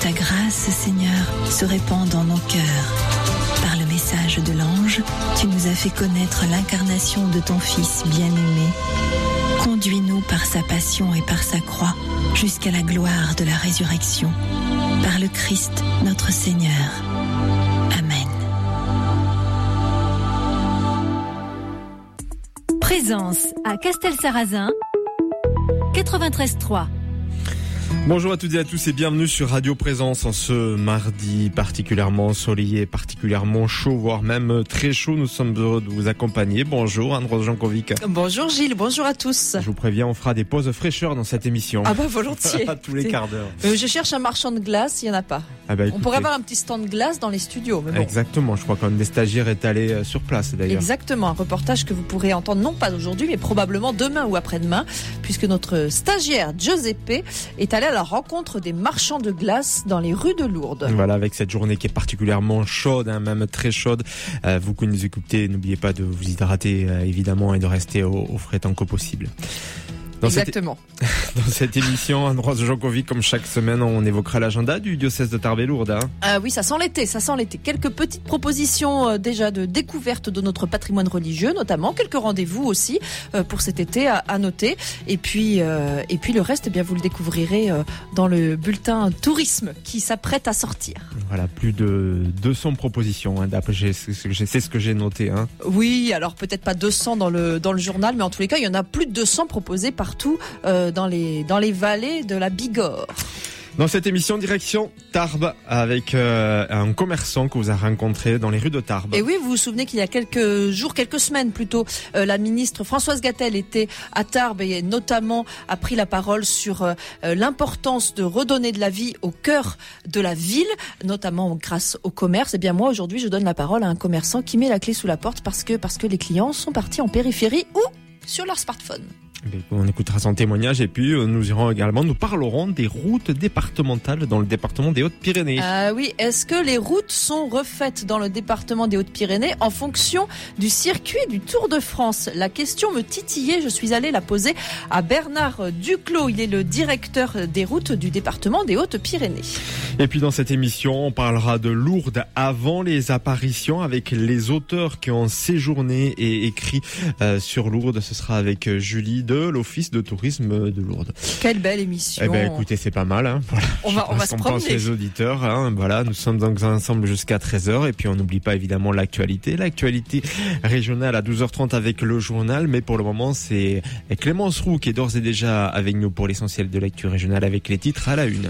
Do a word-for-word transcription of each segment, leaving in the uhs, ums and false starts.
ta grâce, Seigneur, se répand dans nos cœurs. Par le message de l'ange, tu nous as fait connaître l'incarnation de ton Fils bien-aimé. Conduis-nous par sa passion et par sa croix jusqu'à la gloire de la résurrection. Par le Christ, notre Seigneur. Amen. Présence à Castelsarrasin, quatre-vingt-treize trois. Bonjour à toutes et à tous et bienvenue sur Radio Présence en ce mardi particulièrement ensoleillé, particulièrement chaud, voire même très chaud. Nous sommes heureux de vous accompagner. Bonjour Anne-Rose Jankovic. Bonjour Gilles, bonjour à tous. Je vous préviens, on fera des pauses fraîcheur dans cette émission. Ah bah volontiers. À tous les quarts d'heure. Euh, je cherche un marchand de glace, il n'y en a pas. Ah bah, écoutez, on pourrait avoir un petit stand de glace dans les studios. Mais bon. Exactement, je crois qu'un des stagiaires est allé sur place d'ailleurs. Exactement, un reportage que vous pourrez entendre non pas aujourd'hui mais probablement demain ou après-demain, puisque notre stagiaire Giuseppe est allé à la rencontre des marchands de glace dans les rues de Lourdes. Voilà, avec cette journée qui est particulièrement chaude, hein, même très chaude. Euh, vous qui nous écoutez, n'oubliez pas de vous hydrater euh, évidemment et de rester au, au frais tant que possible. Dans Exactement. Cette, dans cette émission, Anne-Rose Jankovic, comme chaque semaine, on évoquera l'agenda du diocèse de Tarbes et Lourdes. Hein. Ah oui, ça sent l'été, ça sent l'été. Quelques petites propositions euh, déjà de découverte de notre patrimoine religieux, notamment quelques rendez-vous aussi euh, pour cet été à, à noter. Et puis, euh, et puis le reste, eh bien vous le découvrirez euh, dans le bulletin tourisme qui s'apprête à sortir. Voilà, plus de deux cents propositions. Hein, d'après, c'est ce que j'ai noté. Hein. Oui, alors peut-être pas deux cents dans le dans le journal, mais en tous les cas, il y en a plus de deux cents proposés par partout euh, dans les dans les vallées de la Bigorre. Dans cette émission, direction Tarbes avec euh, un commerçant que vous avez rencontré dans les rues de Tarbes. Et oui, vous vous souvenez qu'il y a quelques jours, quelques semaines plutôt, euh, la ministre Françoise Gatel était à Tarbes et notamment a pris la parole sur euh, l'importance de redonner de la vie au cœur de la ville, notamment grâce au commerce. Et bien moi, aujourd'hui, je donne la parole à un commerçant qui met la clé sous la porte parce que parce que les clients sont partis en périphérie ou sur leur smartphone. On écoutera son témoignage et puis nous irons également, nous parlerons des routes départementales dans le département des Hautes-Pyrénées. Ah oui, est-ce que les routes sont refaites dans le département des Hautes-Pyrénées en fonction du circuit du Tour de France? La question me titillait, je suis allée la poser à Bernard Duclos, il est le directeur des routes du département des Hautes-Pyrénées. Et puis dans cette émission, on parlera de Lourdes avant les apparitions avec les auteurs qui ont séjourné et écrit euh, sur Lourdes. Ce sera avec Julie de l'Office de tourisme de Lourdes. Quelle belle émission. Eh ben, écoutez, c'est pas mal. Hein. Voilà. On va, on va se promener. Pense les auditeurs. Hein. Voilà, nous sommes donc ensemble jusqu'à treize heures et puis on n'oublie pas évidemment l'actualité. L'actualité régionale à douze heures trente avec le journal. Mais pour le moment, c'est Clémence Roux qui est d'ores et déjà avec nous pour l'essentiel de l'actu régionale avec les titres à la une.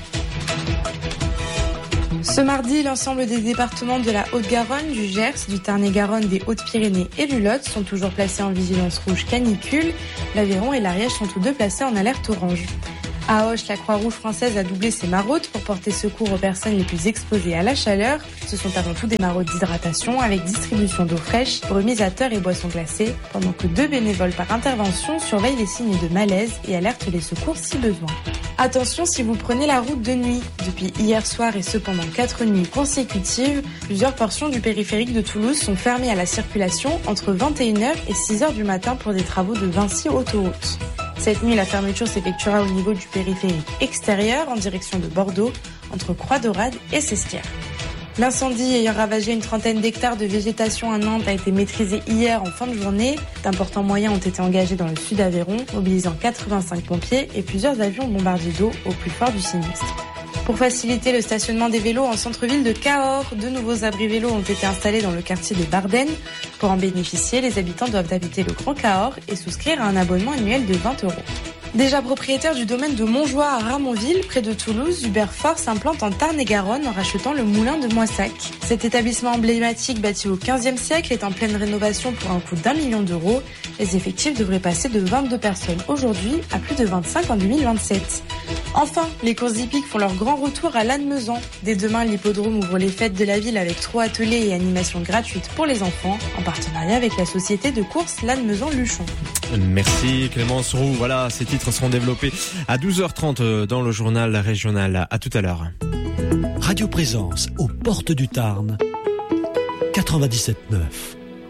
Ce mardi, l'ensemble des départements de la Haute-Garonne, du Gers, du Tarn-et-Garonne, des Hautes-Pyrénées et du Lot sont toujours placés en vigilance rouge canicule. L'Aveyron et l'Ariège sont tous deux placés en alerte orange. À Auch, la Croix-Rouge française a doublé ses maraudes pour porter secours aux personnes les plus exposées à la chaleur. Ce sont avant tout des maraudes d'hydratation avec distribution d'eau fraîche, remise à terre et boissons glacées, pendant que deux bénévoles par intervention surveillent les signes de malaise et alertent les secours si besoin. Attention si vous prenez la route de nuit. Depuis hier soir et ce pendant quatre nuits consécutives, plusieurs portions du périphérique de Toulouse sont fermées à la circulation entre vingt et une heures et six heures du matin pour des travaux de Vinci Autoroute. Cette nuit, la fermeture s'effectuera au niveau du périphérique extérieur en direction de Bordeaux, entre Croix-Dorade et Sestières. L'incendie ayant ravagé une trentaine d'hectares de végétation à Nantes a été maîtrisé hier en fin de journée. D'importants moyens ont été engagés dans le sud Aveyron, mobilisant quatre-vingt-cinq pompiers et plusieurs avions bombardiers d'eau au plus fort du sinistre. Pour faciliter le stationnement des vélos en centre-ville de Cahors, de nouveaux abris vélos ont été installés dans le quartier de Bardennes. Pour en bénéficier, les habitants doivent habiter le Grand Cahors et souscrire à un abonnement annuel de vingt euros. Déjà propriétaire du domaine de Montjoie à Ramonville, près de Toulouse, Hubert Fort s'implante en Tarn-et-Garonne en rachetant le moulin de Moissac. Cet établissement emblématique bâti au quinzième siècle est en pleine rénovation pour un coût d'un million d'euros. Les effectifs devraient passer de vingt-deux personnes aujourd'hui à plus de vingt-cinq en deux mille vingt-sept. Enfin, les courses hippiques font leur grand retour à Lannemezan. Dès demain, l'hippodrome ouvre les fêtes de la ville avec trois ateliers et animations gratuites pour les enfants, en partenariat avec la société de course Lannemezan-Luchon. Merci Clémence Roux. Voilà, ces titres seront développés à douze heures trente dans le journal régional. À tout à l'heure. Radio Présence aux portes du Tarn, quatre-vingt-dix-sept neuf.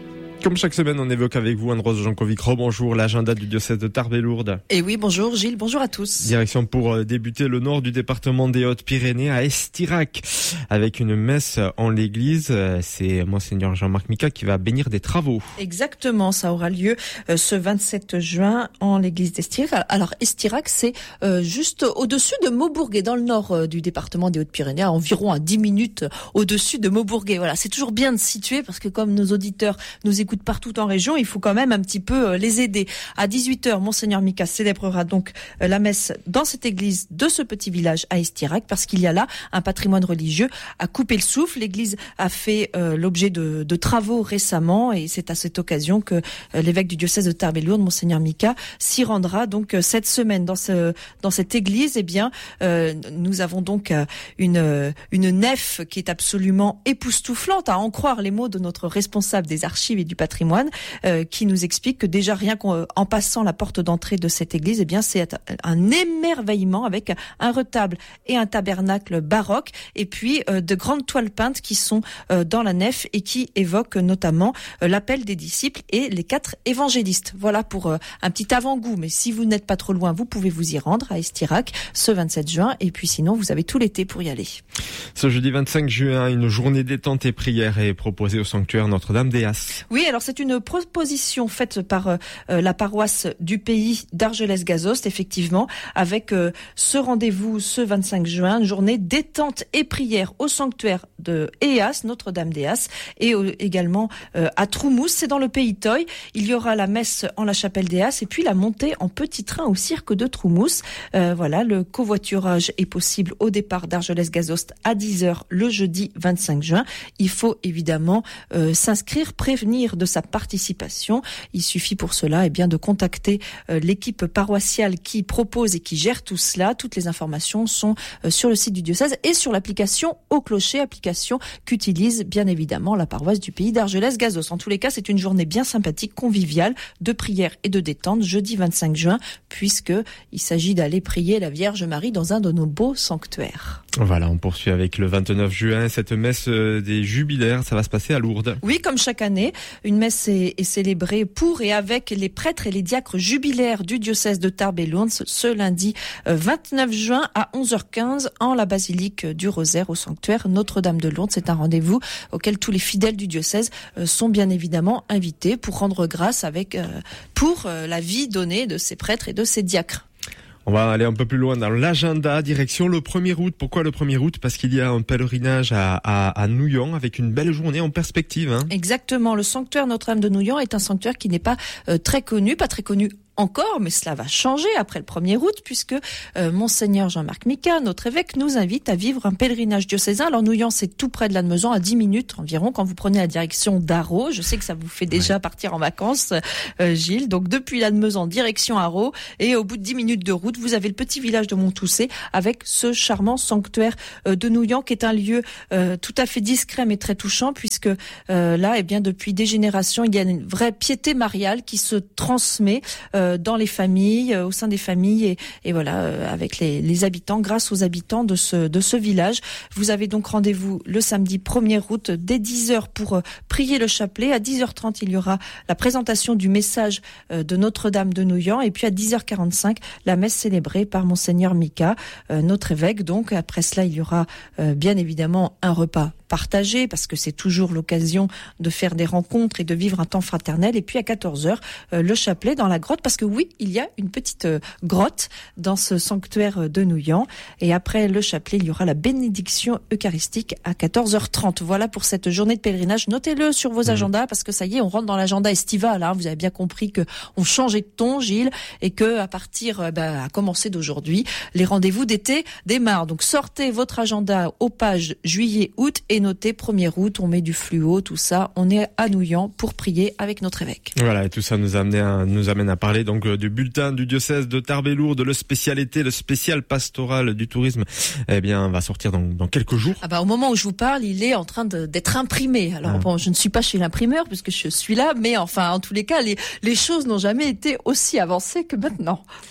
Comme chaque semaine, on évoque avec vous, Anne-Rose Jankovic, rebonjour, l'agenda du diocèse de Tarbes et Lourdes. Et oui, bonjour Gilles, bonjour à tous. Direction pour débuter le nord du département des Hautes-Pyrénées à Estirac, avec une messe en l'église. C'est Monseigneur Jean-Marc Mika qui va bénir des travaux. Exactement, ça aura lieu ce vingt-sept juin en l'église d'Estirac. Alors Estirac, c'est juste au-dessus de Maubourguet, dans le nord du département des Hautes-Pyrénées, à environ à dix minutes au-dessus de Maubourguet. Voilà, c'est toujours bien de situer parce que comme nos auditeurs nous écoutent partout en région, il faut quand même un petit peu les aider. À dix-huit heures, Monseigneur Mika célébrera donc la messe dans cette église de ce petit village à Estirac parce qu'il y a là un patrimoine religieux à couper le souffle. L'église a fait euh, l'objet de, de travaux récemment et c'est à cette occasion que euh, l'évêque du diocèse de Tarbes et Lourdes, Monseigneur Mika, s'y rendra donc euh, cette semaine dans ce dans cette église. Eh bien, euh, nous avons donc euh, une euh, une nef qui est absolument époustouflante, à en croire les mots de notre responsable des archives et du patrimoine, euh, qui nous explique que déjà rien qu'en en passant la porte d'entrée de cette église, eh bien c'est un émerveillement avec un retable et un tabernacle baroque et puis euh, de grandes toiles peintes qui sont euh, dans la nef et qui évoquent notamment euh, l'appel des disciples et les quatre évangélistes. Voilà pour euh, un petit avant-goût, mais si vous n'êtes pas trop loin, vous pouvez vous y rendre à Estirac ce vingt-sept juin et puis sinon vous avez tout l'été pour y aller. Ce jeudi vingt-cinq juin, une journée détente et prière est proposée au sanctuaire Notre-Dame-des-As. Oui, alors c'est une proposition faite par euh, la paroisse du pays d'Argelès-Gazost, effectivement, avec euh, ce rendez-vous ce vingt-cinq juin, une journée détente et prière au sanctuaire de Éas, Notre-Dame-des-As, et euh, également euh, à Troumous, c'est dans le pays Toy. Il y aura la messe en la chapelle d'Éas et puis la montée en petit train au cirque de Troumous. Euh, voilà, le covoiturage est possible au départ d'Argelès-Gazost à dix heures le jeudi vingt-cinq juin. Il faut évidemment euh, s'inscrire, prévenir de sa participation. Il suffit pour cela eh bien, de contacter euh, l'équipe paroissiale qui propose et qui gère tout cela. Toutes les informations sont euh, sur le site du diocèse et sur l'application Au Clocher, application qu'utilise bien évidemment la paroisse du pays d'Argelès-Gazost. En tous les cas, c'est une journée bien sympathique, conviviale, de prière et de détente, jeudi vingt-cinq juin, puisque il s'agit d'aller prier la Vierge Marie dans un de nos beaux sanctuaires. Voilà, on poursuit avec le vingt-neuf juin, cette messe des jubilaires, ça va se passer à Lourdes. Oui, comme chaque année, une messe est, est célébrée pour et avec les prêtres et les diacres jubilaires du diocèse de Tarbes et Lourdes ce lundi vingt-neuf juin à onze heures quinze en la basilique du Rosaire au sanctuaire Notre-Dame de Lourdes. C'est un rendez-vous auquel tous les fidèles du diocèse sont bien évidemment invités pour rendre grâce avec pour la vie donnée de ces prêtres et de ces diacres. On va aller un peu plus loin dans l'agenda, direction le premier août. Pourquoi le premier août ? Parce qu'il y a un pèlerinage à, à, à Nouillan avec une belle journée en perspective. Hein. Exactement, le sanctuaire Notre-Dame de Nouillan est un sanctuaire qui n'est pas euh, très connu, pas très connu encore, mais cela va changer après le premier août puisque euh, Monseigneur Jean-Marc Mika, notre évêque, nous invite à vivre un pèlerinage diocésain. Alors Nouillan, c'est tout près de Lannemezan, à dix minutes environ, quand vous prenez la direction d'Arros. Je sais que ça vous fait déjà ouais. partir en vacances, euh, Gilles. Donc depuis Lannemezan, direction Arros, et au bout de dix minutes de route, vous avez le petit village de Montoussé avec ce charmant sanctuaire euh, de Nouillan, qui est un lieu euh, tout à fait discret mais très touchant, puisque euh, là, eh bien, depuis des générations, il y a une vraie piété mariale qui se transmet euh, dans les familles, au sein des familles et, et voilà, avec les, les habitants, grâce aux habitants de ce, de ce village. Vous avez donc rendez-vous le samedi premier août dès dix heures pour prier le chapelet. À dix heures trente, il y aura la présentation du message de Notre-Dame de Nouillan et puis à dix heures quarante-cinq, la messe célébrée par Monseigneur Mika, notre évêque. Donc après cela, il y aura bien évidemment un repas partagé parce que c'est toujours l'occasion de faire des rencontres et de vivre un temps fraternel. Et puis à quatorze heures, le chapelet dans la grotte parce que oui, il y a une petite grotte dans ce sanctuaire de Nouillan. Et après le chapelet, il y aura la bénédiction eucharistique à quatorze heures trente. Voilà pour cette journée de pèlerinage. Notez-le sur vos agendas parce que ça y est, on rentre dans l'agenda estival. Hein. Vous avez bien compris que on changeait de ton, Gilles, et que à partir, bah, à commencer d'aujourd'hui, les rendez-vous d'été démarrent. Donc sortez votre agenda aux pages juillet-août et notez premier août. On met du fluo, tout ça. On est à Nouillan pour prier avec notre évêque. Voilà, et tout ça nous amène à, nous amène à parler donc du bulletin du diocèse de Tarbes et Lourdes, le spécialité, le spécial pastoral du tourisme. Eh bien, va sortir dans, dans quelques jours. Ah bah, au moment où je vous parle, il est en train de, d'être imprimé. Alors ah. bon, je ne suis pas chez l'imprimeur puisque je suis là, mais enfin, en tous les cas, les, les choses n'ont jamais été aussi avancées que maintenant.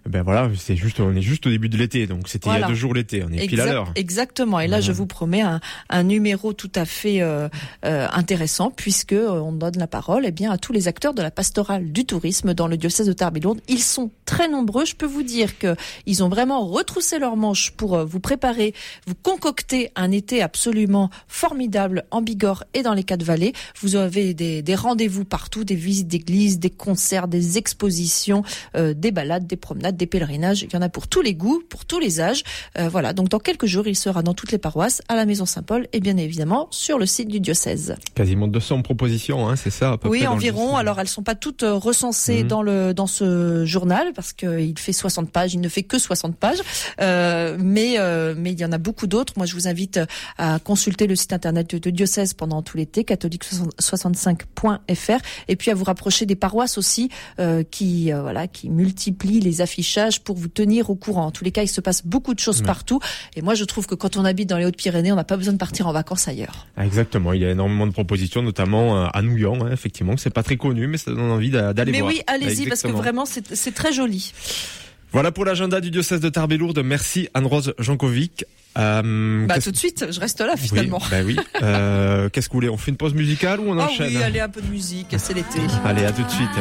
Ben voilà, c'est juste, on est juste au début de l'été, donc c'était voilà. Il y a deux jours l'été, on est exact, pile à l'heure. Exactement. Et là, mmh. je vous promets un, un numéro tout à fait euh, euh, intéressant, puisque euh, on donne la parole, eh bien, à tous les acteurs de la pastorale du tourisme dans le diocèse de Tarbes et Lourdes. Ils sont très nombreux. Je peux vous dire que ils ont vraiment retroussé leurs manches pour euh, vous préparer, vous concocter un été absolument formidable en Bigorre et dans les Quatre-Vallées. Vous avez des, des rendez-vous partout, des visites d'églises, des concerts, des expositions, euh, des balades, des promenades, des pèlerinages. Il y en a pour tous les goûts, pour tous les âges. Euh, voilà. Donc dans quelques jours, il sera dans toutes les paroisses, à la Maison Saint-Paul et bien évidemment sur le site du diocèse. Quasiment deux cents propositions, hein, c'est ça à peu oui, près. Oui, environ. Alors elles sont pas toutes recensées mmh. dans le dans ce journal parce qu'il fait soixante pages. Il ne fait que soixante pages, euh, mais euh, mais il y en a beaucoup d'autres. Moi, je vous invite à consulter le site internet du diocèse pendant tout l'été, catholique soixante-cinq point f r, et puis à vous rapprocher des paroisses aussi euh, qui euh, voilà qui multiplient les affichages pour vous tenir au courant. En tous les cas, il se passe beaucoup de choses ouais. partout, et moi je trouve que quand on habite dans les Hautes-Pyrénées, on n'a pas besoin de partir en vacances ailleurs. Ah, exactement, il y a énormément de propositions, notamment à Nouillan, hein, effectivement, c'est pas très connu, mais ça donne envie d'aller mais voir. Mais oui, allez-y, ah, parce que vraiment c'est, c'est très joli. Voilà pour l'agenda du diocèse de Tarbes et Lourdes. Merci Anne-Rose Jankovic. Euh, bah tout de suite, je reste là finalement. Oui, bah oui. Euh, qu'est-ce que vous voulez ? On fait une pause musicale ou on ah enchaîne ? Ah oui, allez, un peu de musique, c'est l'été. Allez, à tout de suite.